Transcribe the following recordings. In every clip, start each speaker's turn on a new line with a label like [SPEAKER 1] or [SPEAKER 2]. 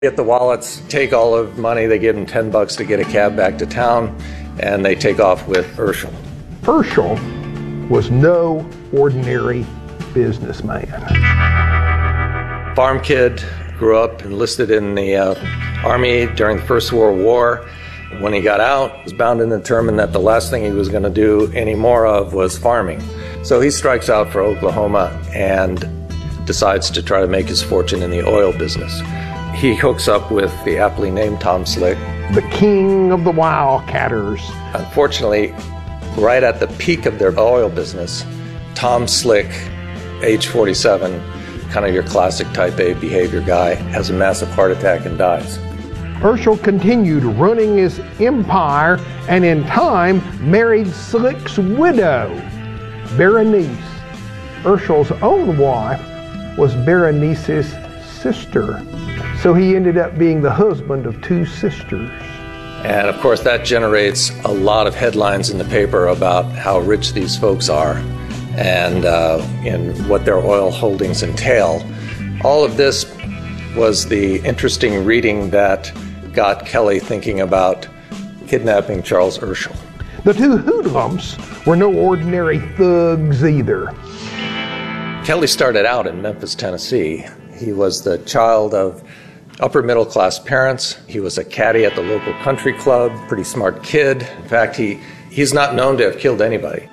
[SPEAKER 1] Get the wallets, take all of the money, they give him $10 to get a cab back to town, and they take off with Herschel.
[SPEAKER 2] Herschel was no ordinary businessman.
[SPEAKER 1] Farm kid, grew up, enlisted in the Army during the First World War. When he got out, he was bound and determined that the last thing he was going to do any more of was farming. So he strikes out for Oklahoma and decides to try to make his fortune in the oil business. He hooks up with the aptly named Tom Slick,
[SPEAKER 2] the king of the wildcatters.
[SPEAKER 1] Unfortunately, right at the peak of their oil business, Tom Slick, age 47, kind of your classic type A behavior guy, has a massive heart attack and dies.
[SPEAKER 2] Herschel continued running his empire and in time married Slick's widow, Berenice. Herschel's own wife was Berenice's sister. So he ended up being the husband of two sisters.
[SPEAKER 1] And of course that generates a lot of headlines in the paper about how rich these folks are and what their oil holdings entail. All of this was the interesting reading that got Kelly thinking about kidnapping Charles Herschel.
[SPEAKER 2] The two hoodlums were no ordinary thugs either.
[SPEAKER 1] Kelly started out in Memphis, Tennessee. He was the child of upper middle class parents. He was a caddy at the local country club, pretty smart kid. In fact, he's not known to have killed anybody.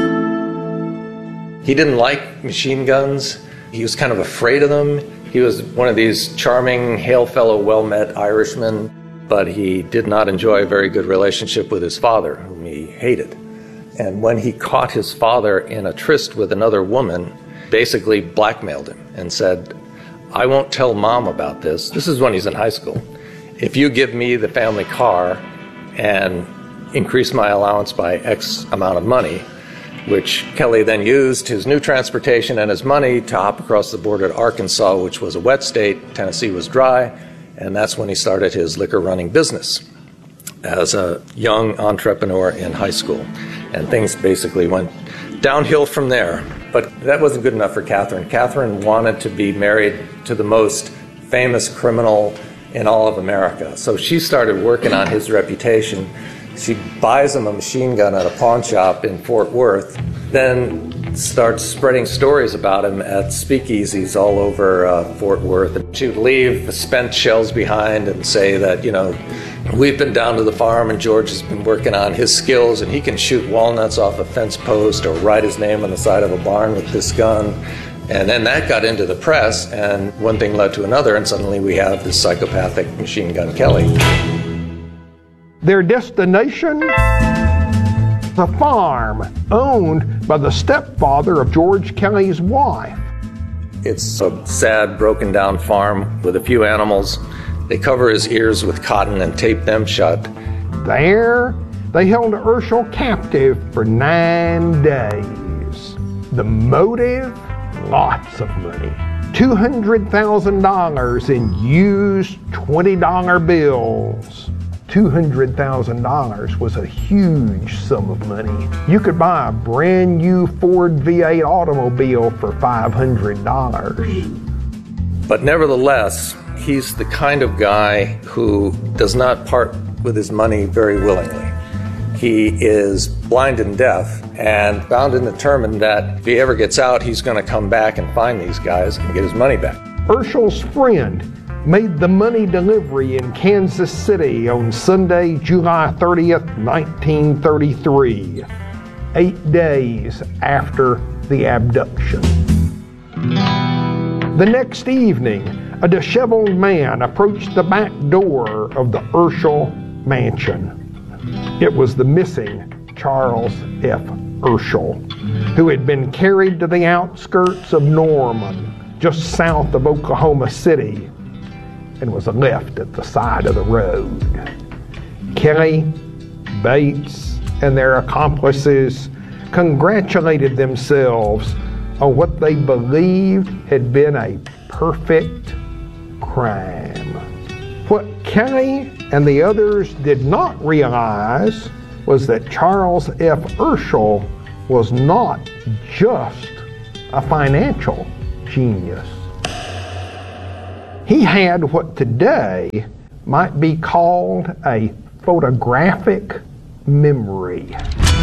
[SPEAKER 1] He didn't like machine guns. He was kind of afraid of them. He was one of these charming, hail fellow, well-met Irishmen, but he did not enjoy a very good relationship with his father, whom he hated. And when he caught his father in a tryst with another woman, basically blackmailed him and said, I won't tell Mom about this. This is when he's in high school. If you give me the family car and increase my allowance by X amount of money, which Kelly then used his new transportation and his money to hop across the border to Arkansas, which was a wet state. Tennessee was dry. And that's when he started his liquor running business as a young entrepreneur in high school. And things basically went downhill from there. But that wasn't good enough for Catherine. Catherine wanted to be married to the most famous criminal in all of America. So she started working on his reputation. She buys him a machine gun at a pawn shop in Fort Worth, then starts spreading stories about him at speakeasies all over Fort Worth. She would leave the spent shells behind and say that, we've been down to the farm and George has been working on his skills and he can shoot walnuts off a fence post or write his name on the side of a barn with this gun. And then that got into the press and one thing led to another and suddenly we have this psychopathic machine gun Kelly.
[SPEAKER 2] Their destination? The farm owned by the stepfather of George Kelly's wife.
[SPEAKER 1] It's a sad, broken down farm with a few animals. They cover his ears with cotton and tape them shut.
[SPEAKER 2] There, they held Herschel captive for 9 days. The motive? Lots of money. $200,000 in used $20 bills. $200,000 was a huge sum of money. You could buy a brand new Ford V8 automobile for $500.
[SPEAKER 1] But nevertheless, he's the kind of guy who does not part with his money very willingly. He is blind and deaf and bound and determined that if he ever gets out, he's going to come back and find these guys and get his money back.
[SPEAKER 2] Herschel's friend made the money delivery in Kansas City on Sunday, July 30th, 1933, 8 days after the abduction. The next evening, a disheveled man approached the back door of the Herschel mansion. It was the missing Charles F. Herschel, who had been carried to the outskirts of Norman, just south of Oklahoma City, and was left at the side of the road. Kelly, Bates, and their accomplices congratulated themselves on what they believed had been a perfect crime. What Kelly and the others did not realize was that Charles F. Herschel was not just a financial genius. He had what today might be called a photographic memory.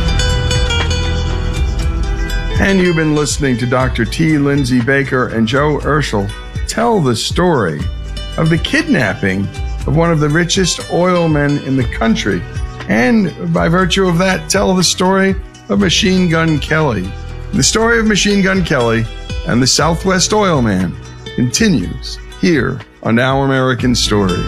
[SPEAKER 3] And you've been listening to Dr. T. Lindsay Baker and Joe Urschel tell the story of the kidnapping of one of the richest oil men in the country, and by virtue of that, tell the story of Machine Gun Kelly. The story of Machine Gun Kelly and the Southwest Oil Man continues here on Now American Stories.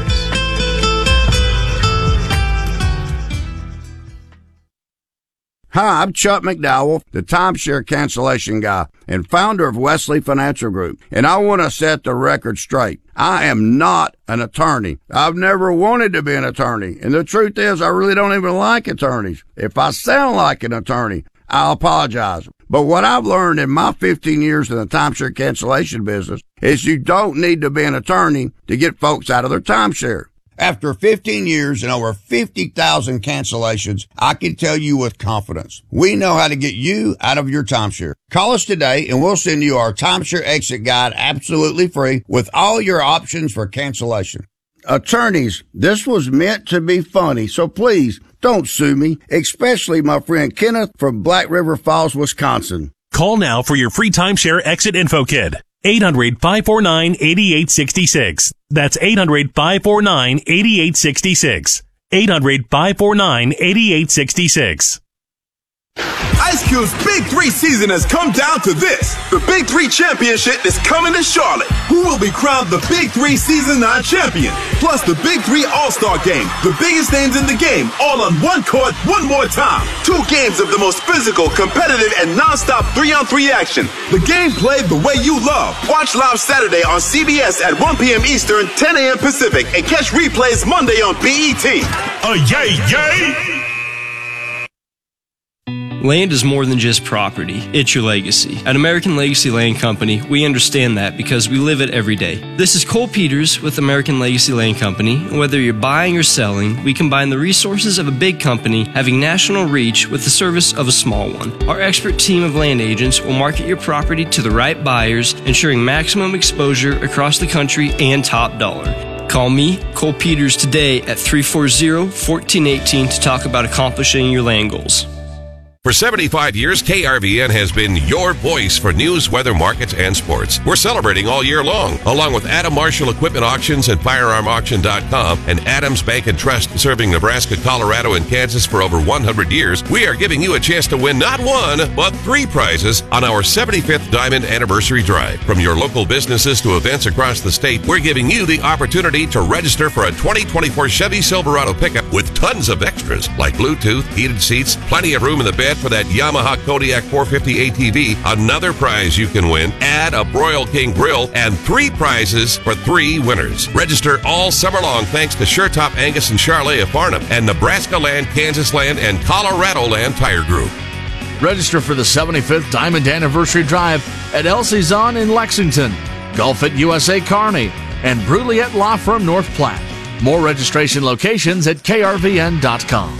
[SPEAKER 4] Hi, I'm Chuck McDowell, the timeshare cancellation guy and founder of Wesley Financial Group, and I want to set the record straight. I am not an attorney. I've never wanted to be an attorney, and the truth is I really don't even like attorneys. If I sound like an attorney, I'll apologize. But what I've learned in my 15 years in the timeshare cancellation business is you don't need to be an attorney to get folks out of their timeshare. After 15 years and over 50,000 cancellations, I can tell you with confidence, we know how to get you out of your timeshare. Call us today and we'll send you our timeshare exit guide absolutely free with all your options for cancellation. Attorneys, this was meant to be funny, so please don't sue me, especially my friend Kenneth from Black River Falls, Wisconsin.
[SPEAKER 5] Call now for your free timeshare exit info kit. 800-549-8866. That's 800-549-8866. 800-549-8866.
[SPEAKER 6] Ice Cube's Big 3 season has come down to this. The Big 3 Championship is coming to Charlotte. Who will be crowned the Big 3 Season 9 champion? Plus the Big 3 All-Star Game. The biggest names in the game, all on one court, one more time. 2 games of the most physical, competitive, and non-stop 3-on-3 action. The game played the way you love. Watch live Saturday on CBS at 1 p.m. Eastern, 10 a.m. Pacific, and catch replays Monday on BET.
[SPEAKER 5] Yay, yay!
[SPEAKER 7] Land is more than just property, it's your legacy. At American Legacy Land Company, we understand that because we live it every day. This is Cole Peters with American Legacy Land Company, and whether you're buying or selling, we combine the resources of a big company having national reach with the service of a small one. Our expert team of land agents will market your property to the right buyers, ensuring maximum exposure across the country and top dollar. Call me, Cole Peters, today at 340-1418 to talk about accomplishing your land goals.
[SPEAKER 8] For 75 years, KRVN has been your voice for news, weather, markets, and sports. We're celebrating all year long, along with Adam Marshall Equipment Auctions and FirearmAuction.com and Adams Bank and Trust, serving Nebraska, Colorado, and Kansas for over 100 years. We are giving you a chance to win not 1, but 3 prizes on our 75th Diamond Anniversary Drive. From your local businesses to events across the state, we're giving you the opportunity to register for a 2024 Chevy Silverado pickup with tons of extras like Bluetooth, heated seats, plenty of room in the bed for that Yamaha Kodiak 450 ATV, another prize you can win, add a Broil King grill, and 3 prizes for 3 winners. Register all summer long thanks to SureTop Angus and Charlet of Farnham and Nebraska Land, Kansas Land, and Colorado Land Tire Group.
[SPEAKER 9] Register for the 75th Diamond Anniversary Drive at Elsie's On in Lexington, Golf at USA Kearney, and Bruliette Law Firm North Platte. More registration locations at krvn.com.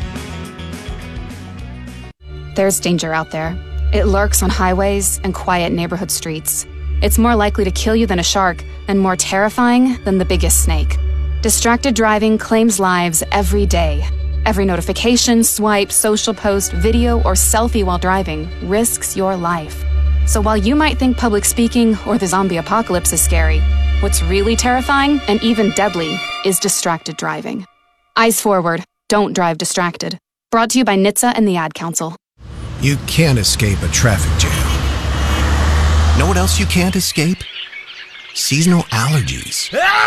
[SPEAKER 10] There's danger out there. It lurks on highways and quiet neighborhood streets. It's more likely to kill you than a shark and more terrifying than the biggest snake. Distracted driving claims lives every day. Every notification, swipe, social post, video, or selfie while driving risks your life. So while you might think public speaking or the zombie apocalypse is scary, what's really terrifying and even deadly is distracted driving. Eyes forward. Don't drive distracted. Brought to you by NHTSA and the Ad Council.
[SPEAKER 11] You can't escape a traffic jam. Know what else you can't escape? Seasonal allergies.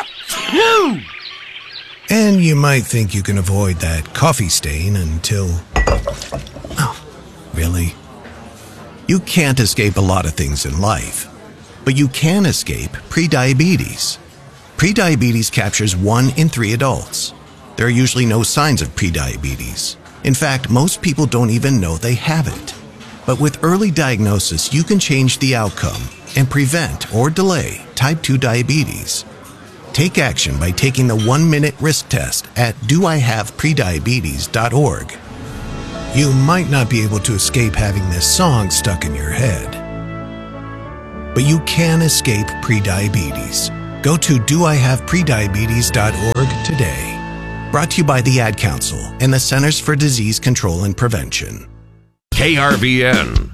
[SPEAKER 11] And you might think you can avoid that coffee stain until... Oh, really? You can't escape a lot of things in life, but you can escape prediabetes. Prediabetes captures 1 in 3 adults. There are usually no signs of prediabetes. In fact, most people don't even know they have it. But with early diagnosis, you can change the outcome and prevent or delay type 2 diabetes. Take action by taking the 1-minute risk test at doihaveprediabetes.org. You might not be able to escape having this song stuck in your head, but you can escape prediabetes. Go to doihaveprediabetes.org today. Brought to you by the Ad Council and the Centers for Disease Control and Prevention.
[SPEAKER 8] KRVN.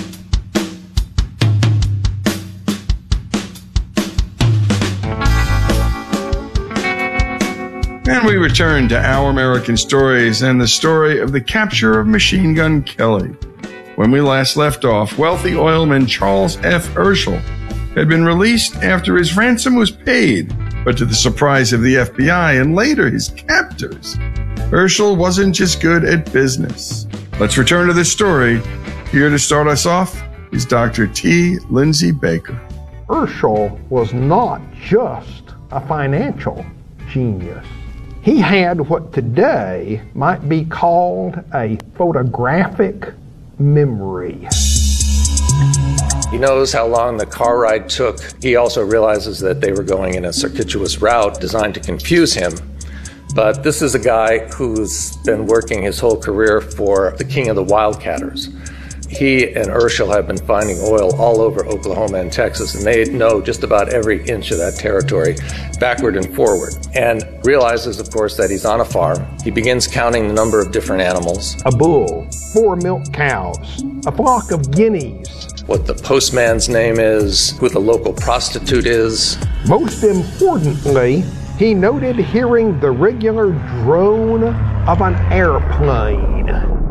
[SPEAKER 3] And we return to Our American Stories and the story of the capture of Machine Gun Kelly. When we last left off, wealthy oilman Charles F. Urschel had been released after his ransom was paid, but to the surprise of the FBI and later his captors, Urschel wasn't just good at business. Let's return to this story. Here to start us off is Dr. T. Lindsay Baker.
[SPEAKER 2] Urschel was not just a financial genius. He had what today might be called a photographic memory.
[SPEAKER 1] He knows how long the car ride took. He also realizes that they were going in a circuitous route designed to confuse him. But this is a guy who's been working his whole career for the king of the wildcatters. He and Urschel have been finding oil all over Oklahoma and Texas, and they know just about every inch of that territory, backward and forward, and realizes, of course, that he's on a farm. He begins counting the number of different animals.
[SPEAKER 2] A bull, 4 milk cows, a flock of guineas.
[SPEAKER 1] What the postman's name is, who the local prostitute is.
[SPEAKER 2] Most importantly, he noted hearing the regular drone of an airplane.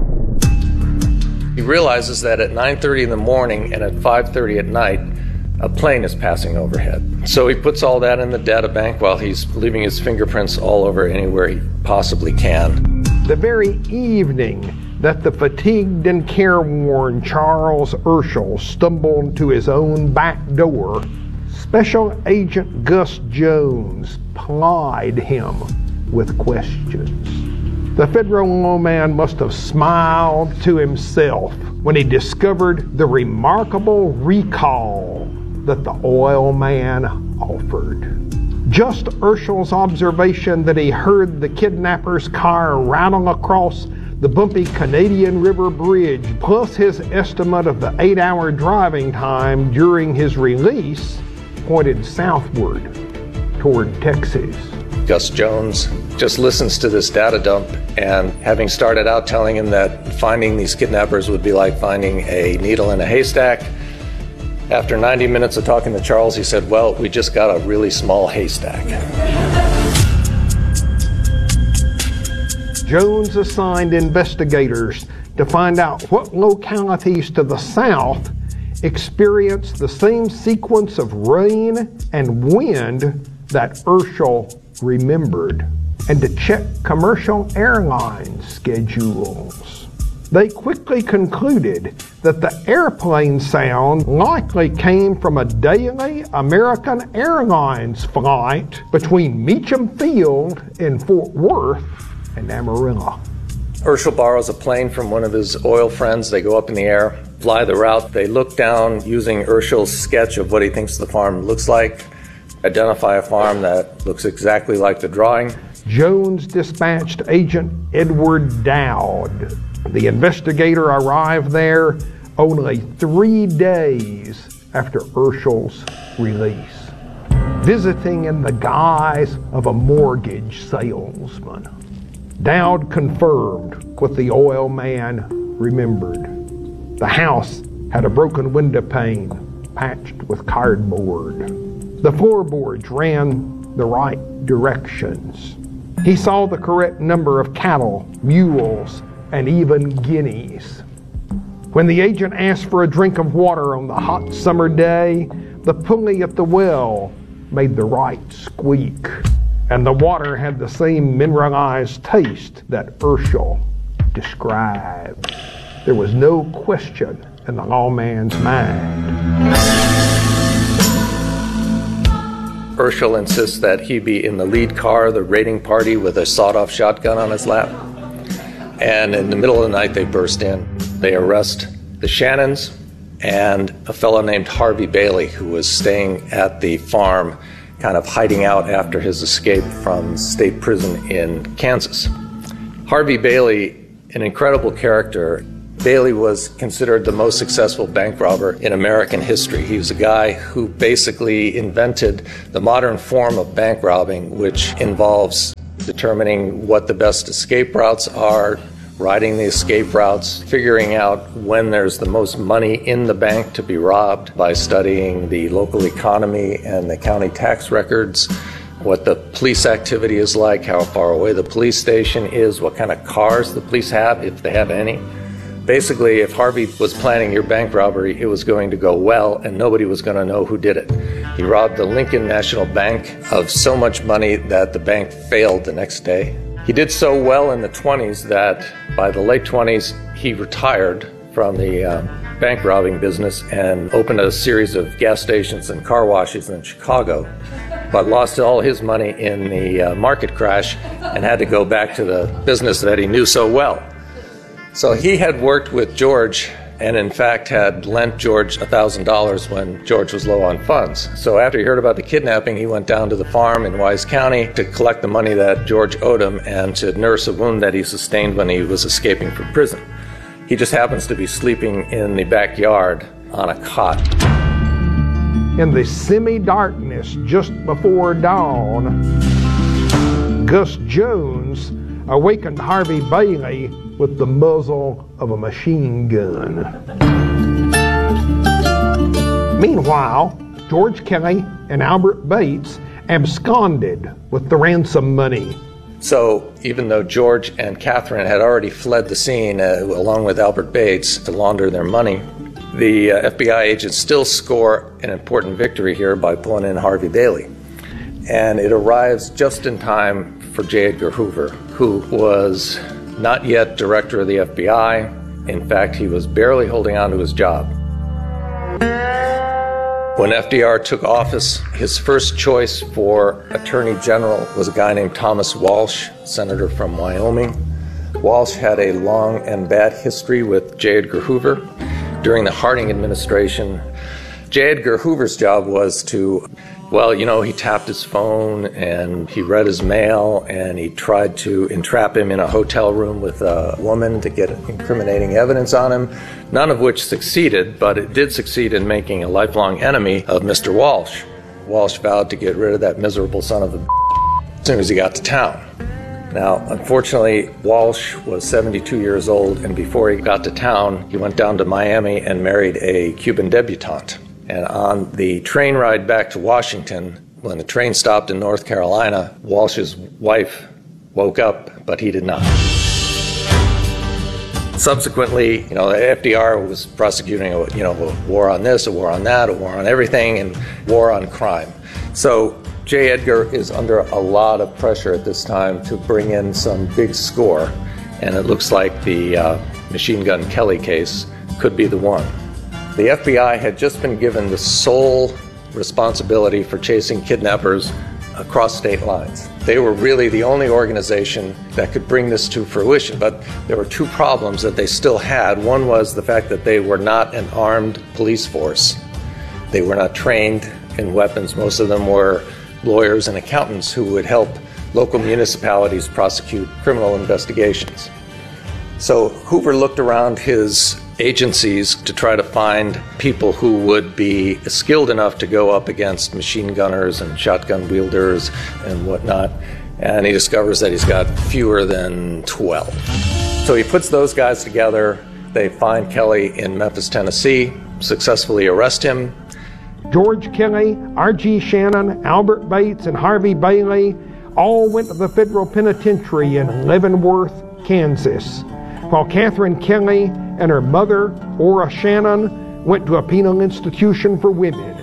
[SPEAKER 1] He realizes that at 9:30 in the morning and at 5:30 at night, a plane is passing overhead. So he puts all that in the data bank while he's leaving his fingerprints all over anywhere he possibly can.
[SPEAKER 2] The very evening that the fatigued and careworn Charles Urschel stumbled to his own back door, Special Agent Gus Jones plied him with questions. The federal lawman must have smiled to himself when he discovered the remarkable recall that the oil man offered. Just Urschel's observation that he heard the kidnapper's car rattle across the bumpy Canadian River Bridge, plus his estimate of the 8-hour driving time during his release, pointed southward toward Texas.
[SPEAKER 1] Gus Jones just listens to this data dump, and having started out telling him that finding these kidnappers would be like finding a needle in a haystack, after 90 minutes of talking to Charles, he said, well, we just got a really small haystack.
[SPEAKER 2] Jones assigned investigators to find out what localities to the south experienced the same sequence of rain and wind that Urschel remembered, and to check commercial airline schedules. They quickly concluded that the airplane sound likely came from a daily American Airlines flight between Meacham Field in Fort Worth and Amarillo.
[SPEAKER 1] Urschel borrows a plane from one of his oil friends. They go up in the air, fly the route. They look down using Urschel's sketch of what he thinks the farm looks like, identify a farm that looks exactly like the drawing.
[SPEAKER 2] Jones dispatched Agent Edward Dowd. The investigator arrived there only 3 days after Urschel's release, visiting in the guise of a mortgage salesman. Dowd confirmed what the oil man remembered. The house had a broken window pane patched with cardboard. The floorboards ran the right directions. He saw the correct number of cattle, mules, and even guineas. When the agent asked for a drink of water on the hot summer day, the pulley at the well made the right squeak, and the water had the same mineralized taste that Urschel described. There was no question in the lawman's mind.
[SPEAKER 1] Urschel insists that he be in the lead car, the raiding party, with a sawed-off shotgun on his lap. And in the middle of the night, they burst in. They arrest the Shannons and a fellow named Harvey Bailey, who was staying at the farm, kind of hiding out after his escape from state prison in Kansas. Harvey Bailey, an incredible character, Bailey was considered the most successful bank robber in American history. He was a guy who basically invented the modern form of bank robbing, which involves determining what the best escape routes are, riding the escape routes, figuring out when there's the most money in the bank to be robbed by studying the local economy and the county tax records, what the police activity is like, how far away the police station is, what kind of cars the police have, if they have any. Basically, if Harvey was planning your bank robbery, it was going to go well and nobody was going to know who did it. He robbed the Lincoln National Bank of so much money that the bank failed the next day. He did so well in the 20s that by the late 20s, he retired from the bank robbing business and opened a series of gas stations and car washes in Chicago, but lost all his money in the market crash and had to go back to the business that he knew so well. So he had worked with George and in fact had lent George $1,000 when George was low on funds. So after he heard about the kidnapping, he went down to the farm in Wise County to collect the money that George owed him and to nurse a wound that he sustained when he was escaping from prison. He just happens to be sleeping in the backyard on a cot.
[SPEAKER 2] In the semi-darkness just before dawn, Gus Jones awakened Harvey Bailey with the muzzle of a machine gun. Meanwhile, George Kelly and Albert Bates absconded with the ransom money.
[SPEAKER 1] So even though George and Catherine had already fled the scene along with Albert Bates to launder their money, the FBI agents still score an important victory here by pulling in Harvey Bailey. And it arrives just in time for J. Edgar Hoover, who was not yet director of the FBI. In fact, he was barely holding on to his job. When FDR took office, his first choice for Attorney General was a guy named Thomas Walsh, senator from Wyoming. Walsh had a long and bad history with J. Edgar Hoover. During the Harding administration, J. Edgar Hoover's job was to, he tapped his phone and he read his mail and he tried to entrap him in a hotel room with a woman to get incriminating evidence on him, none of which succeeded, but it did succeed in making a lifelong enemy of Mr. Walsh. Walsh vowed to get rid of that miserable son of a as soon as he got to town. Now, unfortunately, Walsh was 72 years old, and before he got to town, he went down to Miami and married a Cuban debutante. And on the train ride back to Washington, when the train stopped in North Carolina, Walsh's wife woke up, but he did not. Subsequently, FDR was prosecuting a war on this, a war on that, a war on everything, and war on crime. So J. Edgar is under a lot of pressure at this time to bring in some big score, and it looks like the Machine Gun Kelly case could be the one. The FBI had just been given the sole responsibility for chasing kidnappers across state lines. They were really the only organization that could bring this to fruition, but there were two problems that they still had. One was the fact that they were not an armed police force. They were not trained in weapons. Most of them were lawyers and accountants who would help local municipalities prosecute criminal investigations. So Hoover looked around his agencies to try to find people who would be skilled enough to go up against machine gunners and shotgun wielders and whatnot, and he discovers that he's got fewer than 12. So he puts those guys together. They find Kelly in Memphis, Tennessee, successfully arrest him.
[SPEAKER 2] George Kelly, R.G. Shannon, Albert Bates, and Harvey Bailey all went to the federal penitentiary in Leavenworth, Kansas, while Catherine Kelly and her mother, Ora Shannon, went to a penal institution for women,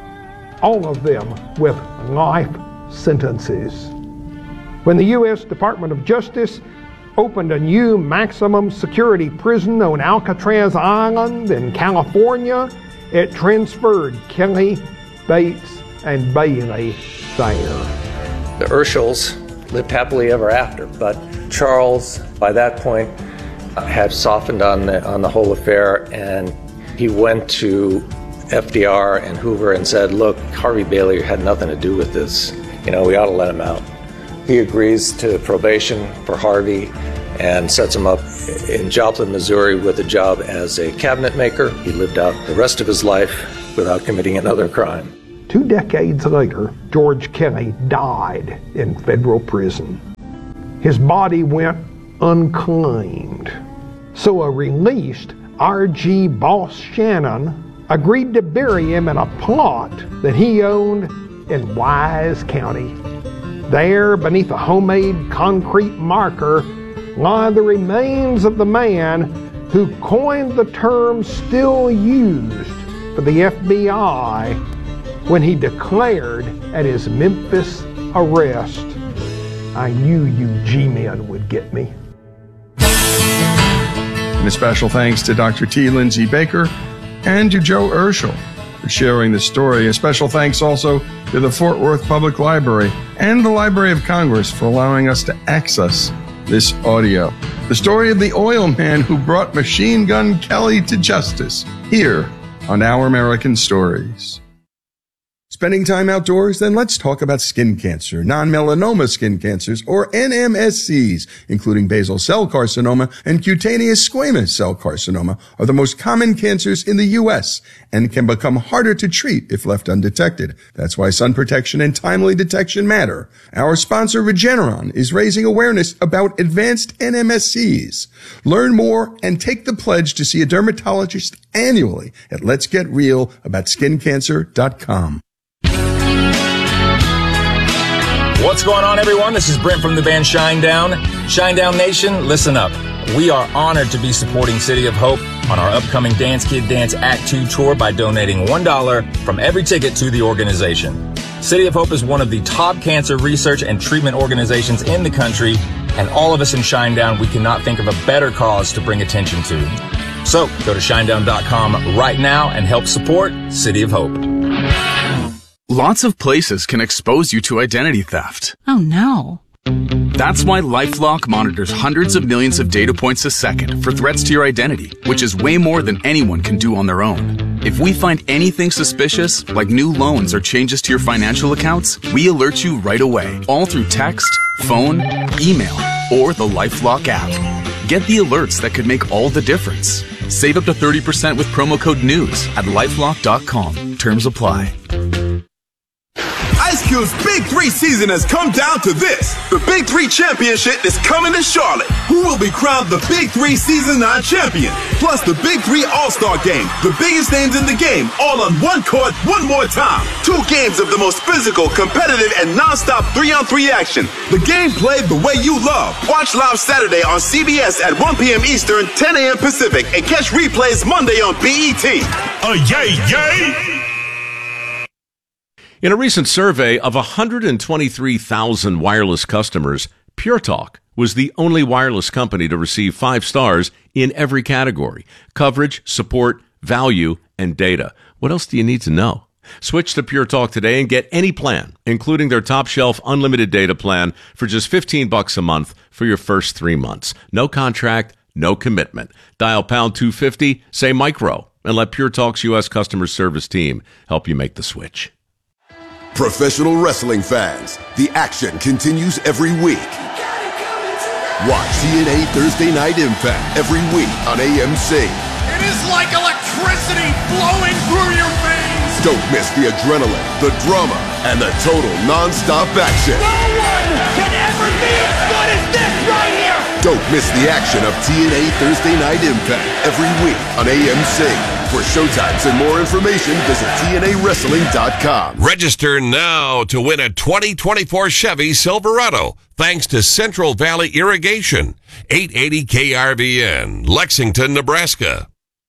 [SPEAKER 2] all of them with life sentences. When the U.S. Department of Justice opened a new maximum security prison on Alcatraz Island in California, it transferred Kelly, Bates, and Bailey there.
[SPEAKER 1] The Urschels lived happily ever after, but Charles, by that point, had softened on the whole affair, and he went to FDR and Hoover and said, look, Harvey Bailey had nothing to do with this. We ought to let him out. He agrees to probation for Harvey, and sets him up in Joplin, Missouri with a job as a cabinet maker. He lived out the rest of his life without committing another crime.
[SPEAKER 2] 2 decades later, George Kelly died in federal prison. His body went unclaimed. So a released R.G. Boss Shannon agreed to bury him in a plot that he owned in Wise County. There, beneath a homemade concrete marker, lie the remains of the man who coined the term still used for the FBI when he declared at his Memphis arrest, "I knew you G-men would get me."
[SPEAKER 3] And a special thanks to Dr. T. Lindsay Baker and to Joe Urschel for sharing the story. A special thanks also to the Fort Worth Public Library and the Library of Congress for allowing us to access this audio. The story of the oil man who brought Machine Gun Kelly to justice, here on Our American Stories. Spending time outdoors? Then let's talk about skin cancer. Non-melanoma skin cancers, or NMSCs, including basal cell carcinoma and cutaneous squamous cell carcinoma, are the most common cancers in the U.S. and can become harder to treat if left undetected. That's why sun protection and timely detection matter. Our sponsor, Regeneron, is raising awareness about advanced NMSCs. Learn more and take the pledge to see a dermatologist annually at letsgetrealaboutSkinCancer.com.
[SPEAKER 12] What's going on, everyone? This is Brent from the band Shinedown. Shinedown Nation, listen up. We are honored to be supporting City of Hope on our upcoming Dance Kid Dance Act 2 tour by donating $1 from every ticket to the organization. City of Hope is one of the top cancer research and treatment organizations in the country, and all of us in Shinedown, we cannot think of a better cause to bring attention to. So go to shinedown.com right now and help support City of Hope.
[SPEAKER 13] Lots of places can expose you to identity theft.
[SPEAKER 14] Oh no.
[SPEAKER 13] That's why LifeLock monitors hundreds of millions of data points a second for threats to your identity, which is way more than anyone can do on their own. If we find anything suspicious, like new loans or changes to your financial accounts, we alert you right away, all through text, phone, email, or the LifeLock app. Get the alerts that could make all the difference. Save up to 30% with promo code NEWS at LifeLock.com. Terms apply.
[SPEAKER 6] Ice Cube's Big 3 season has come down to this. The Big 3 Championship is coming to Charlotte. Who will be crowned the Big 3 Season 9 champion? Plus the Big 3 All-Star Game. The biggest names in the game, all on one court, one more time. 2 games of the most physical, competitive, and non-stop 3-on-3 action. The game played the way you love. Watch live Saturday on CBS at 1 p.m. Eastern, 10 a.m. Pacific, and catch replays Monday on BET.
[SPEAKER 5] Yay, yay!
[SPEAKER 15] In a recent survey of 123,000 wireless customers, Pure Talk was the only wireless company to receive 5 stars in every category: coverage, support, value, and data. What else do you need to know? Switch to Pure Talk today and get any plan, including their top shelf unlimited data plan, for just $15 a month for your first 3 months. No contract, no commitment. Dial pound 250, say micro, and let Pure Talk's U.S. customer service team help you make the switch.
[SPEAKER 16] Professional wrestling fans, the action continues every week. Watch TNA Thursday Night Impact every week on AMC.
[SPEAKER 17] It is like electricity flowing through your veins.
[SPEAKER 16] Don't miss the adrenaline, the drama, and the total non-stop action.
[SPEAKER 17] No one can ever be as good as this right here.
[SPEAKER 16] Don't miss the action of TNA Thursday Night Impact every week on AMC. For showtimes and more information, visit TNAWrestling.com.
[SPEAKER 8] Register now to win a 2024 Chevy Silverado, thanks to Central Valley Irrigation. 880 KRVN, Lexington, Nebraska.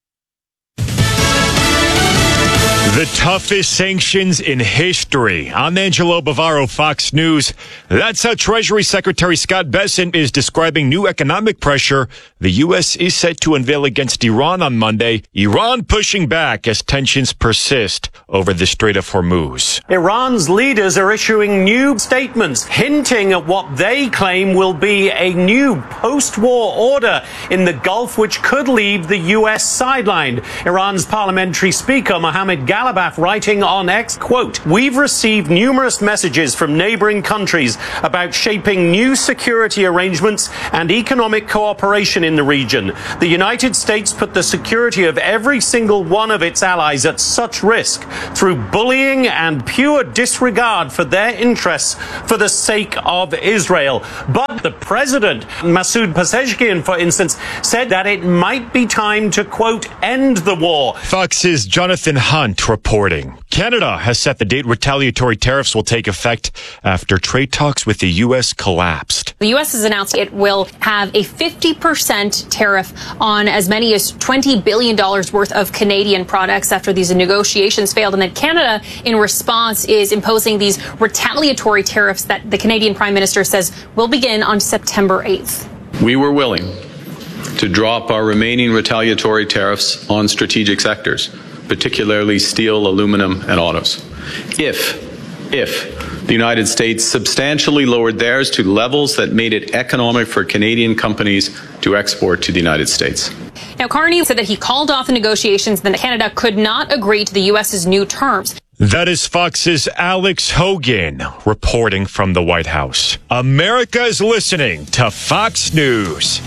[SPEAKER 5] The toughest sanctions in history. I'm Angelo Bavaro, Fox News. That's how Treasury Secretary Scott Bessent is describing new economic pressure the U.S. is set to unveil against Iran on Monday. Iran pushing back as tensions persist over the Strait of Hormuz.
[SPEAKER 18] Iran's leaders are issuing new statements hinting at what they claim will be a new post-war order in the Gulf, which could leave the U.S. sidelined. Iran's parliamentary speaker, Mohammad Ghali, Al-Abbaf writing on X, quote, "We've received numerous messages from neighboring countries about shaping new security arrangements and economic cooperation in the region. The United States put the security of every single one of its allies at such risk through bullying and pure disregard for their interests for the sake of Israel." But the president, Masoud Pezeshkian, for instance, said that it might be time to, quote, "end the war."
[SPEAKER 5] Fox's Jonathan Hunt reporting. Canada has set the date retaliatory tariffs will take effect after trade talks with the U.S. collapsed.
[SPEAKER 14] The U.S. has announced it will have a 50% tariff on as many as $20 billion worth of Canadian products after these negotiations failed. And then Canada, in response, is imposing these retaliatory tariffs that the Canadian Prime Minister says will begin on September 8th.
[SPEAKER 19] We were willing to drop our remaining retaliatory tariffs on strategic sectors, particularly steel, aluminum, and autos, if the United States substantially lowered theirs to levels that made it economic for Canadian companies to export to the United States.
[SPEAKER 14] Now, Carney said that he called off the negotiations, then Canada could not agree to the U.S.'s new terms.
[SPEAKER 5] That is Fox's Alex Hogan reporting from the White House. America is listening to Fox News.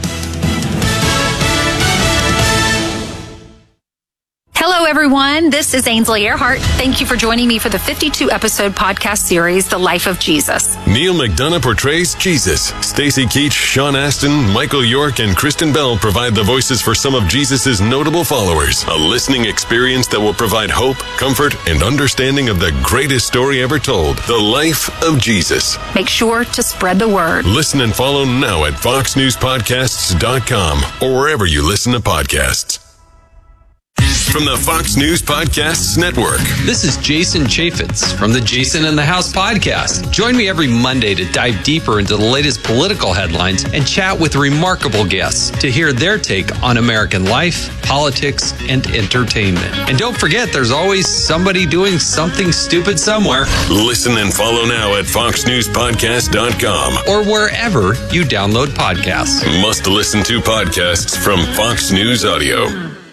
[SPEAKER 20] Hello, everyone. This is Ainsley Earhart. Thank you for joining me for the 52-episode podcast series, The Life of Jesus.
[SPEAKER 21] Neil McDonough portrays Jesus. Stacey Keach, Sean Astin, Michael York, and Kristen Bell provide the voices for some of Jesus' notable followers. A listening experience that will provide hope, comfort, and understanding of the greatest story ever told, The Life of Jesus.
[SPEAKER 20] Make sure to spread the word.
[SPEAKER 21] Listen and follow now at foxnewspodcasts.com or wherever you listen to podcasts. From the Fox News Podcasts Network.
[SPEAKER 22] This is Jason Chaffetz from the Jason in the House podcast. Join me every Monday to dive deeper into the latest political headlines and chat with remarkable guests to hear their take on American life, politics, and entertainment. And don't forget, there's always somebody doing something stupid somewhere.
[SPEAKER 21] Listen and follow now at foxnewspodcast.com
[SPEAKER 22] or wherever you download podcasts.
[SPEAKER 21] Must listen to podcasts from Fox News Audio.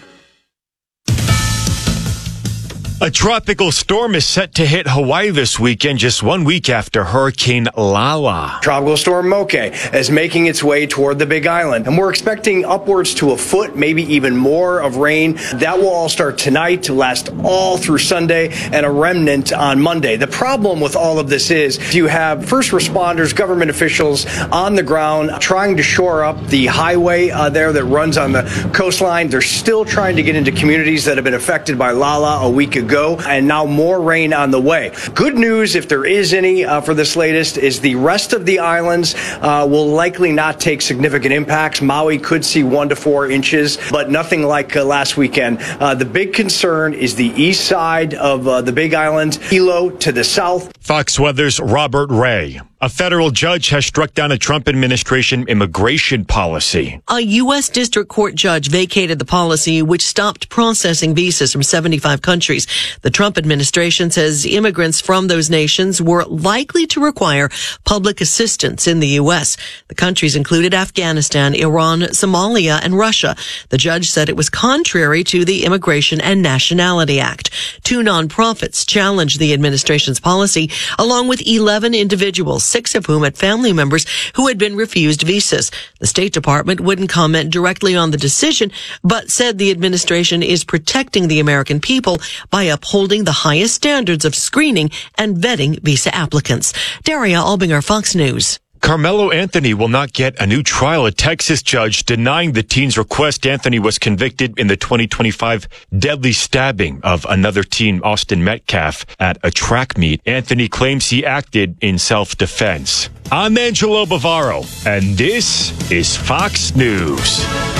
[SPEAKER 5] A tropical storm is set to hit Hawaii this weekend, just 1 week after Hurricane Lala.
[SPEAKER 23] Tropical storm Moke is making its way toward the Big Island, and we're expecting upwards to a foot, maybe even more of rain. That will all start tonight to last all through Sunday and a remnant on Monday. The problem with all of this is you have first responders, government officials on the ground trying to shore up the highway there that runs on the coastline. They're still trying to get into communities that have been affected by Lala a week ago, and now more rain on the way. Good news, if there is any for this latest, is the rest of the islands will likely not take significant impacts. Maui could see 1 to 4 inches, but nothing like last weekend. The big concern is the east side of the Big Island, Hilo to the south.
[SPEAKER 5] Fox Weather's Robert Ray. A federal judge has struck down a Trump administration immigration policy.
[SPEAKER 24] A U.S. District Court judge vacated the policy which stopped processing visas from 75 countries. The Trump administration says immigrants from those nations were likely to require public assistance in the U.S. The countries included Afghanistan, Iran, Somalia, and Russia. The judge said it was contrary to the Immigration and Nationality Act. 2 nonprofits challenged the administration's policy, along with 11 individuals, 6 of whom had family members who had been refused visas. The State Department wouldn't comment directly on the decision, but said the administration is protecting the American people by upholding the highest standards of screening and vetting visa applicants. Daria Albinger, Fox News.
[SPEAKER 5] Carmelo Anthony will not get a new trial. A Texas judge denying the teen's request. Anthony was convicted in the 2025 deadly stabbing of another teen, Austin Metcalf, at a track meet. Anthony claims he acted in self-defense. I'm Angelo Bavaro, and this is Fox News.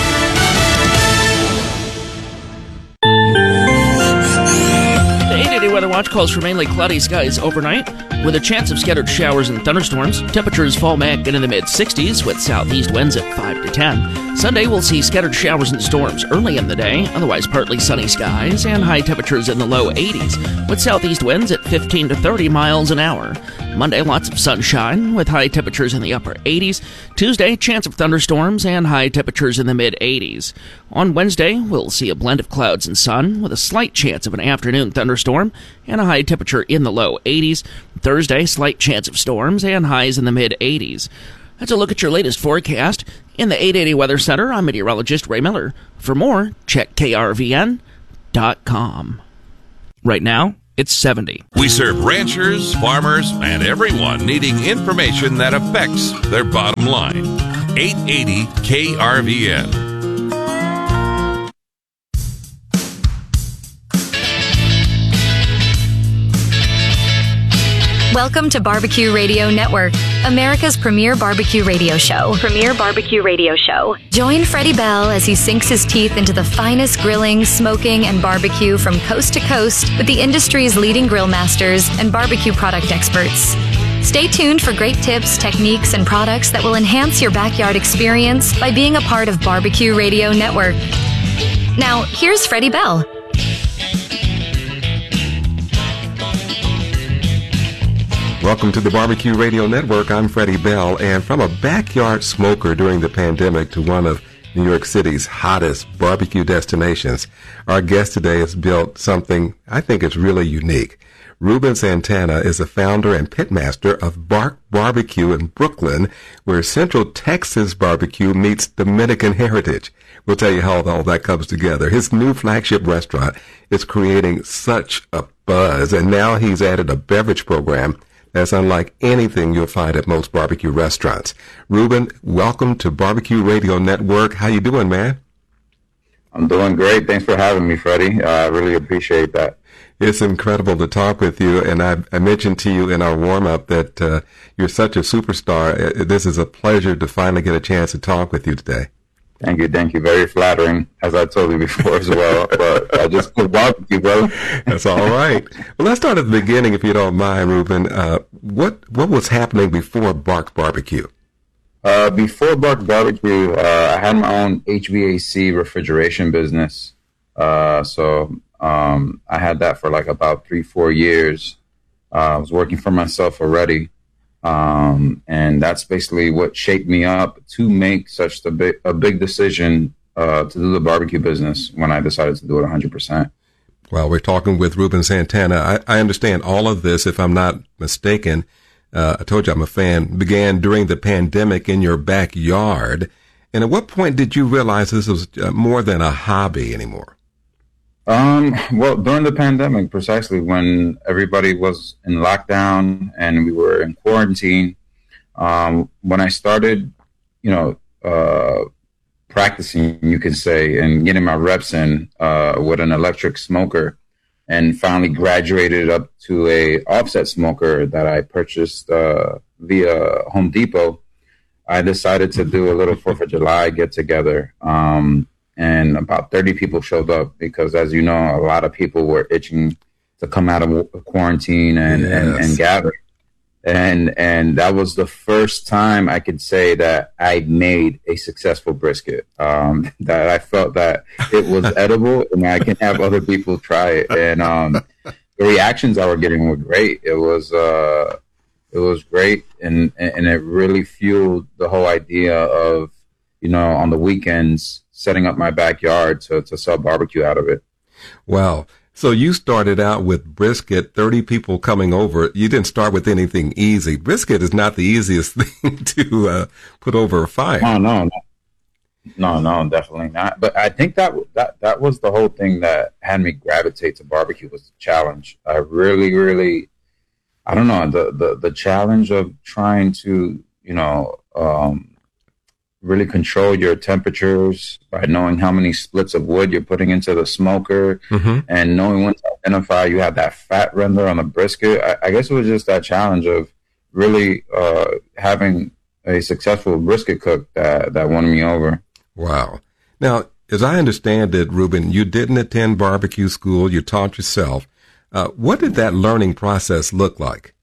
[SPEAKER 25] Weather Watch calls for mainly cloudy skies overnight, with a chance of scattered showers and thunderstorms. Temperatures fall back into the mid-60s with southeast winds at 5 to 10. Sunday, we'll see scattered showers and storms early in the day, otherwise partly sunny skies, and high temperatures in the low 80s, with southeast winds at 15 to 30 miles an hour. Monday, lots of sunshine with high temperatures in the upper 80s. Tuesday, chance of thunderstorms and high temperatures in the mid-80s. On Wednesday, we'll see a blend of clouds and sun with a slight chance of an afternoon thunderstorm and a high temperature in the low 80s. Thursday, slight chance of storms and highs in the mid-80s. That's a look at your latest forecast. In the 880 Weather Center, I'm meteorologist Ray Miller. For more, check krvn.com. Right now, it's 70.
[SPEAKER 8] We serve ranchers, farmers, and everyone needing information that affects their bottom line. 880 KRVN.
[SPEAKER 4] Welcome to Barbecue Radio Network, America's premier barbecue radio show. Join Freddie Bell as he sinks his teeth into the finest grilling, smoking, and barbecue from coast to coast with the industry's leading grill masters and barbecue product experts. Stay tuned for great tips, techniques, and products that will enhance your backyard experience by being a part of Barbecue Radio Network. Now, here's Freddie Bell.
[SPEAKER 7] Welcome to the Barbecue Radio Network. I'm Freddie Bell, and from a backyard smoker during the pandemic to one of New York City's hottest barbecue destinations, our guest today has built something I think is really unique. Ruben Santana is the founder and pitmaster of Bark Barbecue in Brooklyn, where Central Texas barbecue meets Dominican heritage. We'll tell you how all that comes together. His new flagship restaurant is creating such a buzz, and now he's added a beverage program that's unlike anything you'll find at most barbecue restaurants. Ruben, welcome to Barbecue Radio Network. How you doing, man?
[SPEAKER 9] I'm doing great. Thanks for having me, Freddie. I really appreciate that.
[SPEAKER 7] It's incredible to talk with you, and I mentioned to you in our warm-up that you're such a superstar. This is a pleasure to finally get a chance to talk with you today.
[SPEAKER 9] Thank you. Very flattering, as I told you before as well. But I just could walk with you, brother.
[SPEAKER 7] That's all right. Well, let's start at the beginning, if you don't mind, Ruben. What was happening before Bark Barbecue?
[SPEAKER 9] Before Bark Barbecue, I had my own HVAC refrigeration business. So I had that for like about 3-4 years. I was working for myself already. And that's basically what shaped me up to make such a big decision to do the barbecue business when I decided to do it 100%.
[SPEAKER 7] Well, we're talking with Ruben Santana. I understand all of this, if I'm not mistaken. I told you I'm a fan. Began during the pandemic in your backyard. And at what point did you realize this was more than a hobby anymore?
[SPEAKER 9] Well, during the pandemic, precisely when everybody was in lockdown and we were in quarantine, when I started, practicing, you can say, and getting my reps in, with an electric smoker, and finally graduated up to a offset smoker that I purchased, via Home Depot, I decided to do a little 4th of July get together. And about 30 people showed up because, as you know, a lot of people were itching to come out of quarantine and gather. And that was the first time I could say that I made a successful brisket, that I felt that it was edible and I can have other people try it. And the reactions I were getting were great. It was great. And it really fueled the whole idea of, on the weekends, setting up my backyard to sell barbecue out of it.
[SPEAKER 7] Wow. So you started out with brisket, 30 people coming over. You didn't start with anything easy. Brisket is not the easiest thing to put over a fire.
[SPEAKER 9] No, definitely not. But I think that was the whole thing that had me gravitate to barbecue, was the challenge. I really, I don't know, the challenge of trying to, really control your temperatures by knowing how many splits of wood you're putting into the smoker, and knowing when to identify you have that fat render on the brisket. I guess it was just that challenge of really having a successful brisket cook that won me over.
[SPEAKER 7] Wow. Now, as I understand it, Ruben, you didn't attend barbecue school. You taught yourself. What did that learning process look like?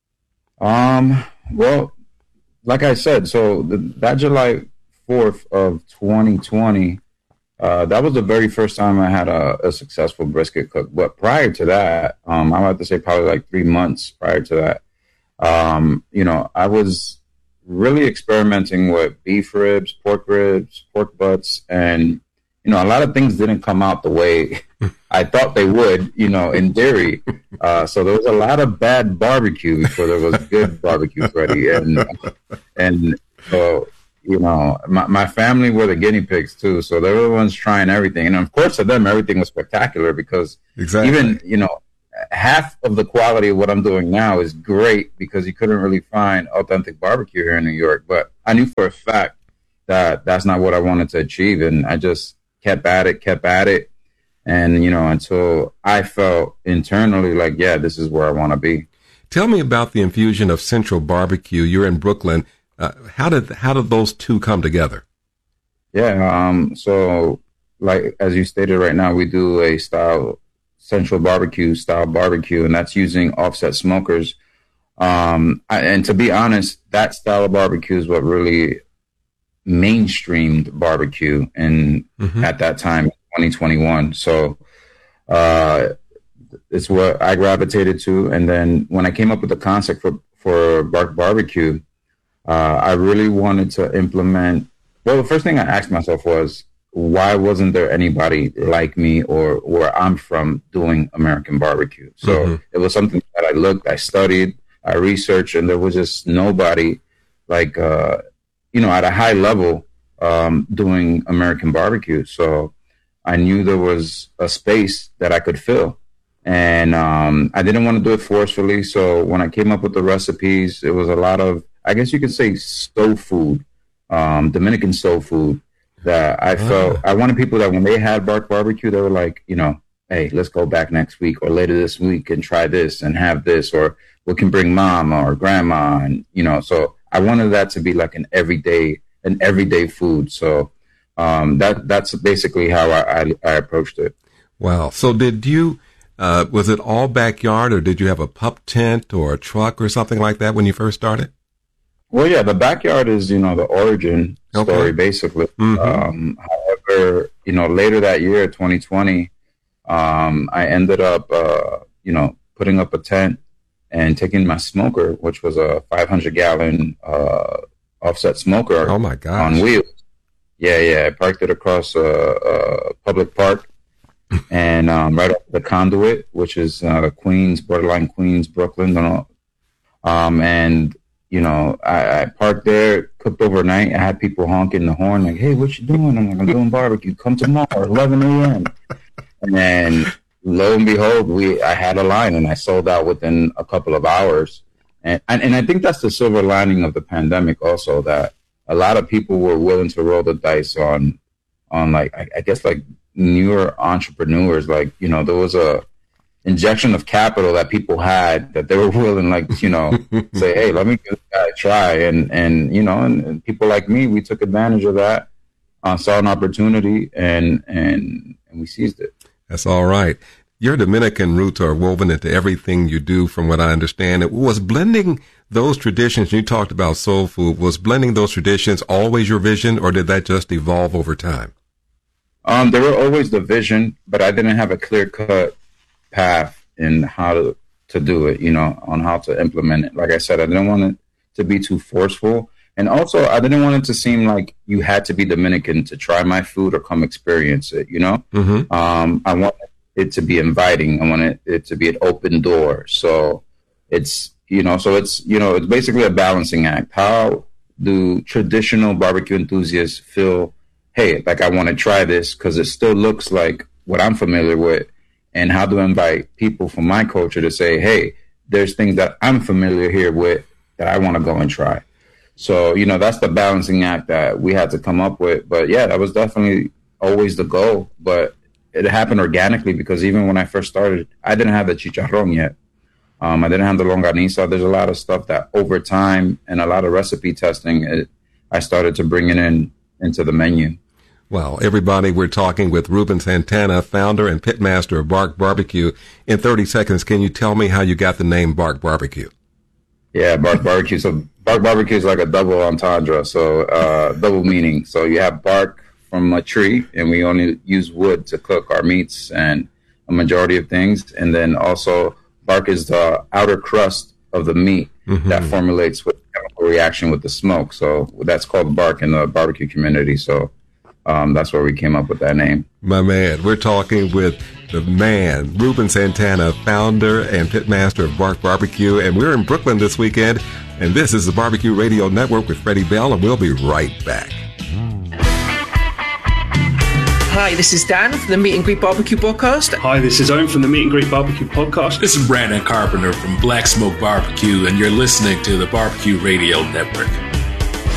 [SPEAKER 9] Well, like I said, so that July 4th of 2020, that was the very first time I had a successful brisket cook. But prior to that, I would have to say probably like 3 months prior to that, I was really experimenting with beef ribs, pork butts, and, a lot of things didn't come out the way I thought they would, in dairy. So there was a lot of bad barbecue before there was good barbecue, Freddie. And so, my family were the guinea pigs too. So they were the ones trying everything. And of course, to them, everything was spectacular because even, half of the quality of what I'm doing now is great because you couldn't really find authentic barbecue here in New York. But I knew for a fact that that's not what I wanted to achieve. And I just kept at it. And, until I felt internally like, yeah, this is where I want to be.
[SPEAKER 7] Tell me about the infusion of Central Barbecue. You're in Brooklyn. How did those two come together?
[SPEAKER 9] Yeah. So like, as you stated right now, we do a Central Barbecue style barbecue, and that's using offset smokers. And to be honest, that style of barbecue is what really mainstreamed barbecue at that time, 2021. So it's what I gravitated to. And then when I came up with the concept for Bark Barbecue, I really wanted to implement. Well, the first thing I asked myself was, why wasn't there anybody like me or where I'm from doing American barbecue? So it was something that I studied, I researched, and there was just nobody like, at a high level doing American barbecue. So I knew there was a space that I could fill. And I didn't want to do it forcefully. So when I came up with the recipes, it was a lot of, I guess you could say, soul food, Dominican soul food. That I felt I wanted people that when they had Bark Barbecue, they were like, hey, let's go back next week or later this week and try this and have this, or we can bring mom or grandma. And, so I wanted that to be like an everyday food. So that's basically how I approached it.
[SPEAKER 7] Wow. So did you, was it all backyard, or did you have a pup tent or a truck or something like that when you first started?
[SPEAKER 9] Well, yeah, the backyard is, the origin story, basically. However, later that year, 2020, I ended up, putting up a tent and taking my smoker, which was a 500-gallon offset smoker.
[SPEAKER 7] Oh, my gosh.
[SPEAKER 9] On wheels. Yeah. I parked it across a public park and right off the Conduit, which is borderline Queens, Brooklyn. And I parked there, cooked overnight. I had people honking the horn like, hey, what you doing? I'm like, I'm doing barbecue. Come tomorrow, 11 a.m. And then lo and behold, I had a line and I sold out within a couple of hours. And I think that's the silver lining of the pandemic also, that a lot of people were willing to roll the dice on like, I guess like newer entrepreneurs. Like, there was a injection of capital that people had that they were willing, like, say, hey, let me give this guy a try. And people like me, we took advantage of that, saw an opportunity and we seized it.
[SPEAKER 7] That's all right. Your Dominican roots are woven into everything you do, from what I understand. It was blending those traditions. You talked about soul food. Was blending those traditions always your vision, or did that just evolve over time?
[SPEAKER 9] They were always the vision, but I didn't have a clear-cut path in how to do it, on how to implement it. Like I said, I didn't want it to be too forceful. And also, I didn't want it to seem like you had to be Dominican to try my food or come experience it, I wanted it to be inviting. I wanted it to be an open door. So it's basically a balancing act. How do traditional barbecue enthusiasts feel, hey, like I want to try this because it still looks like what I'm familiar with? And how to invite people from my culture to say, hey, there's things that I'm familiar here with that I want to go and try. So, that's the balancing act that we had to come up with. But yeah, that was definitely always the goal. But it happened organically because even when I first started, I didn't have the chicharrón yet. I didn't have the longaniza. There's a lot of stuff that over time and a lot of recipe testing, I started to bring it into the menu.
[SPEAKER 7] Well, everybody, we're talking with Ruben Santana, founder and pitmaster of Bark Barbecue. In 30 seconds, can you tell me how you got the name Bark Barbecue?
[SPEAKER 9] Yeah, Bark Barbecue. So Bark Barbecue is like a double entendre, so double meaning. So you have bark from a tree, and we only use wood to cook our meats and a majority of things. And then also bark is the outer crust of the meat. that formulates with chemical reaction with the smoke. So that's called bark in the barbecue community. So that's where we came up with that name.
[SPEAKER 7] My man, we're talking with the man, Ruben Santana, founder and pitmaster of Bark Barbecue, and we're in Brooklyn this weekend, and this is the Barbecue Radio Network with Freddie Bell, and we'll be right back.
[SPEAKER 1] Hi, this is Dan from the Meet and Greet Barbecue Podcast.
[SPEAKER 2] Hi, this is Owen from the Meet and Greet Barbecue Podcast.
[SPEAKER 3] This is Brandon Carpenter from Black Smoke Barbecue, and you're listening to the Barbecue Radio Network.